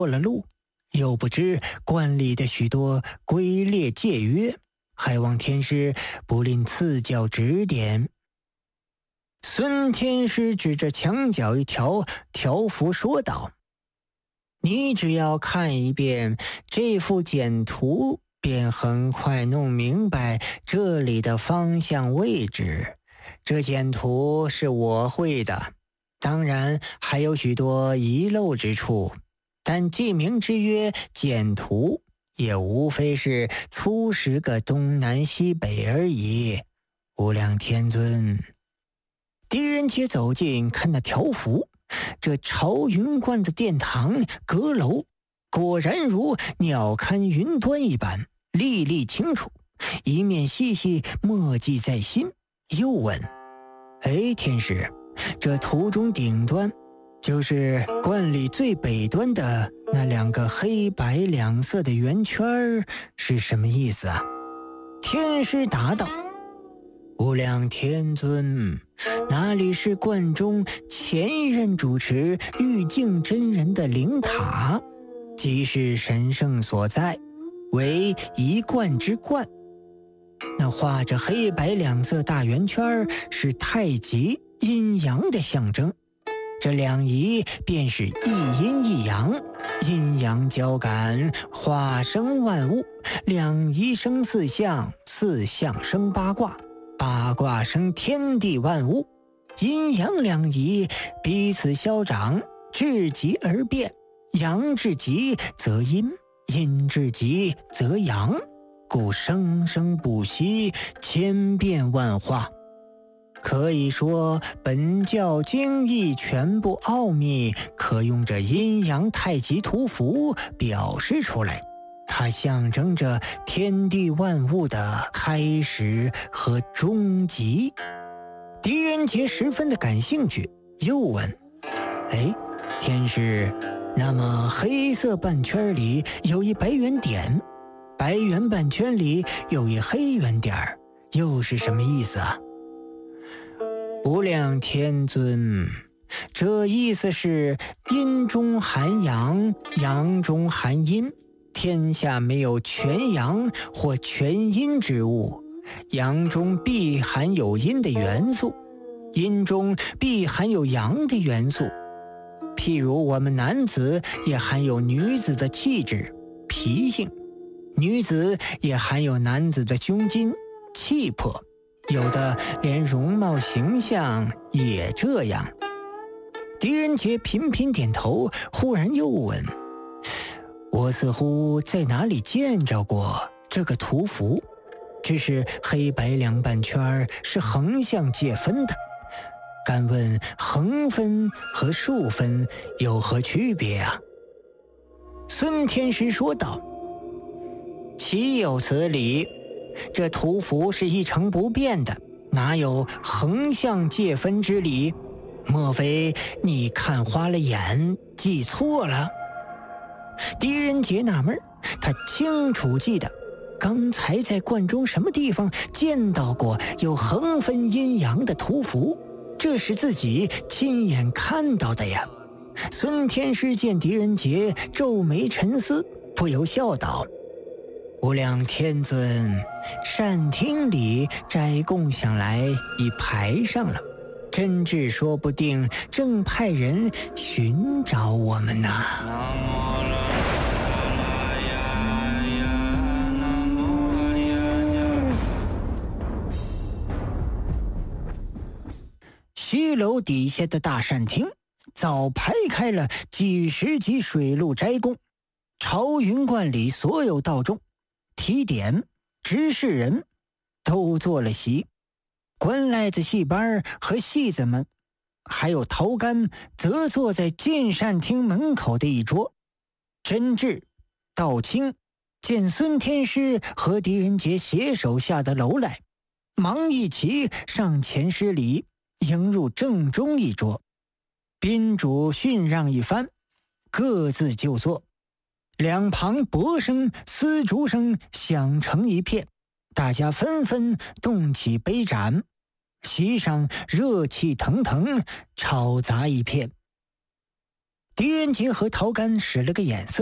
过了路，又不知观里的许多规列戒约，还望天师不吝赐教指点。孙天师指着墙角一条条幅说道：“你只要看一遍这幅简图，便很快弄明白这里的方向位置。这简图是我绘的，当然还有许多遗漏之处，但记名之曰简图，也无非是粗识个东南西北而已。无量天尊。”狄仁杰走近看那条幅，这朝云观的殿堂阁楼果然如鸟瞰云端一般，历历清楚，一面细细默记在心。又问：“哎，天师，这图中顶端，就是观里最北端的那两个黑白两色的圆圈是什么意思啊？”天师答道：“无量天尊，那里是观中前一任主持玉净真人的灵塔，即是神圣所在，为一观之观。那画着黑白两色大圆圈是太极阴阳的象征，这两仪便是一阴一阳，阴阳交感，化生万物，两仪生四象，四象生八卦，八卦生天地万物，阴阳两仪彼此消长，至极而变，阳至极则阴，阴至极则阳，故生生不息，千变万化。可以说本教经义全部奥秘，可用这阴阳太极图符表示出来，它象征着天地万物的开始和终极。狄仁杰十分的感兴趣，又问：“哎，天师，那么黑色半圈里有一白圆点，白圆半圈里有一黑圆点，又是什么意思啊？”“无量天尊，这意思是阴中含阳，阳中含阴，天下没有全阳或全阴之物，阳中必含有阴的元素，阴中必含有阳的元素。譬如我们男子也含有女子的气质、脾性，女子也含有男子的胸襟、气魄，有的连容貌形象也这样。”狄仁杰频频点头，忽然又问：“我似乎在哪里见着过这个图符，只是黑白两半圈是横向界分的，敢问横分和竖分有何区别啊？”孙天师说道：“岂有此理！这图符是一成不变的，哪有横向界分之理？莫非你看花了眼，记错了？”狄仁杰纳闷，他清楚记得刚才在观中什么地方见到过有横分阴阳的图符，这是自己亲眼看到的呀。孙天师见狄仁杰皱眉沉思，不由笑道：“无量天尊，善厅里斋供想来已排上了，真智说不定正派人寻找我们呢。”西楼底下的大善厅早排开了几十级水陆斋供，朝云观里所有道众、提点、执事人都坐了席，官赖子戏班和戏子们还有头干则坐在进善厅门口的一桌。真智、道清见孙天师和狄仁杰携手下的楼来，忙一齐上前施礼，迎入正中一桌，宾主训让一番，各自就坐。两旁钹声、丝竹声响成一片，大家纷纷动起杯盏，席上热气腾腾，吵杂一片。 狄仁杰和陶干使了个眼色。